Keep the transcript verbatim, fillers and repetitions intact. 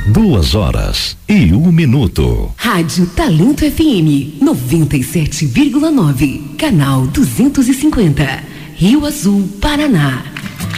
Duas horas e um minuto. Rádio Talento F M noventa e sete vírgula nove, canal duzentos e cinquenta, Rio Azul, Paraná.